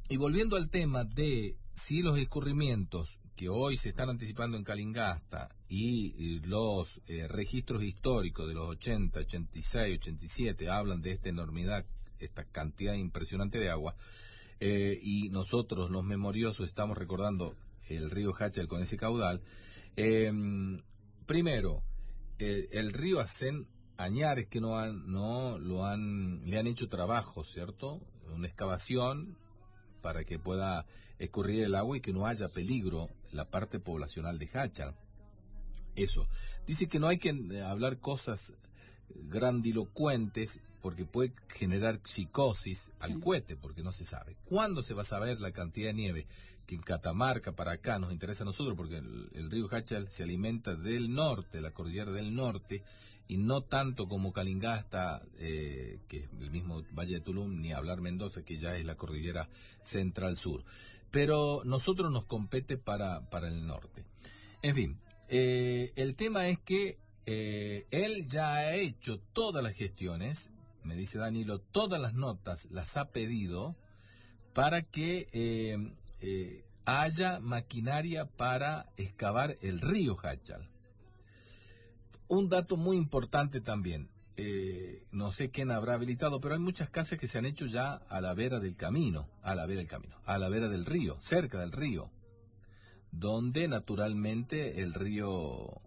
Y volviendo al tema de si los escurrimientos que hoy se están anticipando en Calingasta y los registros históricos de los 80, 86, 87 hablan de esta enormidad, esta cantidad impresionante de agua, y nosotros los memoriosos estamos recordando el río Hachal con ese caudal. Primero, el río Asen Añares, que le han hecho trabajo, ¿cierto? Una excavación para que pueda escurrir el agua y que no haya peligro la parte poblacional de Hachal. Eso. Dice que no hay que hablar cosas grandilocuentes porque puede generar psicosis al cohete, porque no se sabe. ¿Cuándo se va a saber la cantidad de nieve? Que en Catamarca, para acá, nos interesa a nosotros, porque el río Hachal se alimenta del norte, la cordillera del norte, y no tanto como Calingasta, que es el mismo Valle de Tulum, ni hablar Mendoza, que ya es la cordillera central-sur. Pero nosotros nos compete para el norte. En fin, el tema es que él ya ha hecho todas las gestiones, me dice Danilo, todas las notas las ha pedido para que haya maquinaria para excavar el río Hachal. Un dato muy importante también, no sé quién habrá habilitado, pero hay muchas casas que se han hecho ya a la vera del camino, a la vera del río, cerca del río, donde naturalmente el río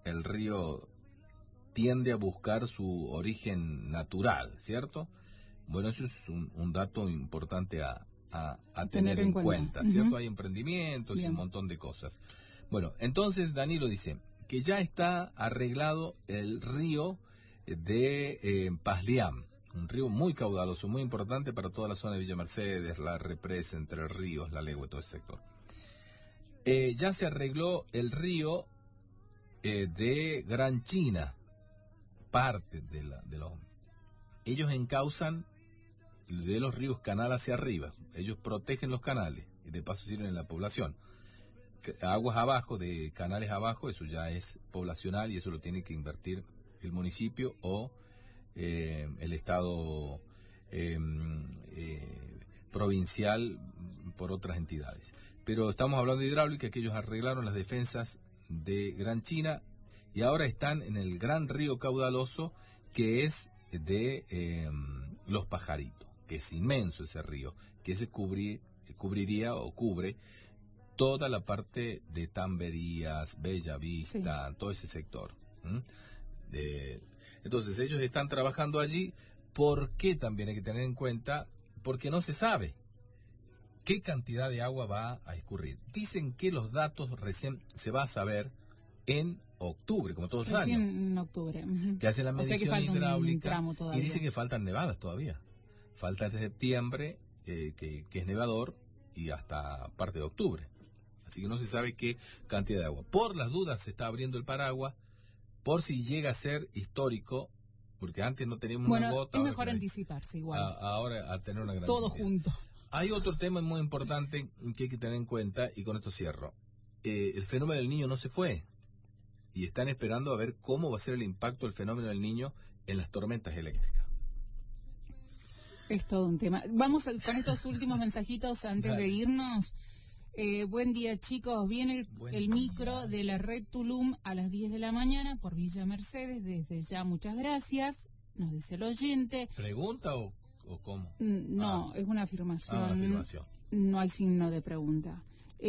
tiende a buscar su origen natural, ¿cierto? Bueno, eso es un dato importante a tener en cuenta, ¿cierto? Hay emprendimientos y un montón de cosas. Bueno, entonces Danilo dice que ya está arreglado el río de Pazlián, un río muy caudaloso, muy importante para toda la zona de Villa Mercedes, la represa, Entre Ríos, La Legua, todo ese sector. Ya se arregló el río de Gran China, parte de los... Ellos encausan de los ríos canal hacia arriba, ellos protegen los canales y de paso sirven a la población. Aguas abajo, de canales abajo, eso ya es poblacional y eso lo tiene que invertir el municipio o el estado provincial por otras entidades. Pero estamos hablando de hidráulica, que ellos arreglaron las defensas de Gran China y ahora están en el gran río caudaloso que es de Los Pajaritos, que es inmenso ese río, que se cubriría o cubre toda la parte de Tamberías, Bellavista, todo ese sector. Entonces ellos están trabajando allí. ¿Por qué también hay que tener en cuenta? Porque no se sabe qué cantidad de agua va a escurrir. Dicen que los datos recién se va a saber en octubre, como todos los años. En octubre. Que hacen la medición hidráulica y dicen que faltan nevadas todavía. Falta desde septiembre, que es nevador, y hasta parte de octubre. Así que no se sabe qué cantidad de agua. Por las dudas se está abriendo el paraguas, por si llega a ser histórico, porque antes no teníamos una gota. Es mejor anticiparse igual. Ahora a tener una gran todo cantidad. Junto. Hay otro tema muy importante que hay que tener en cuenta, y con esto cierro. El fenómeno del Niño no se fue, y están esperando a ver cómo va a ser el impacto del fenómeno del Niño en las tormentas eléctricas. Es todo un tema. Vamos con estos últimos mensajitos antes de irnos. Buen día, chicos. Viene el micro de la red Tulum a las 10 de la mañana por Villa Mercedes. Desde ya, muchas gracias. Nos dice el oyente. ¿Pregunta o cómo? No, es una afirmación. Una afirmación. No hay signo de pregunta.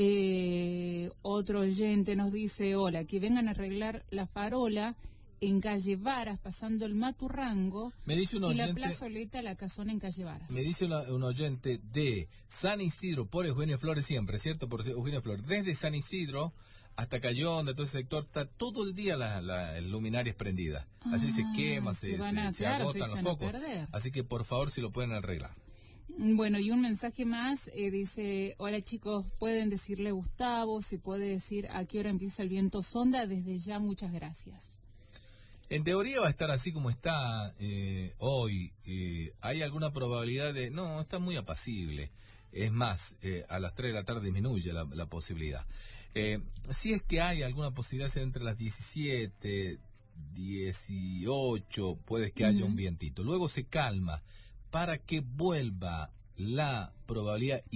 Otro oyente nos dice, hola, que vengan a arreglar la farola en calle Varas, pasando el Maturrango, me dice un oyente, y la plazoleta La Casona en calle Varas. Me dice un oyente de San Isidro, por Eugenio Flores siempre, ¿cierto? Por Eugenio Flores, desde San Isidro hasta Cayón, de todo ese sector, está todo el día las luminarias prendidas. Así se quema, se agotan los focos. Así que por favor, si lo pueden arreglar. Bueno, y un mensaje más, dice, hola chicos, pueden decirle a Gustavo, si puede decir a qué hora empieza el viento sonda, desde ya muchas gracias. En teoría va a estar así como está hoy. ¿Hay alguna probabilidad de...? No, está muy apacible. Es más, a las 3 de la tarde disminuye la posibilidad. Si es que hay alguna posibilidad entre las 17, 18, puede que haya un vientito. Luego se calma para que vuelva la probabilidad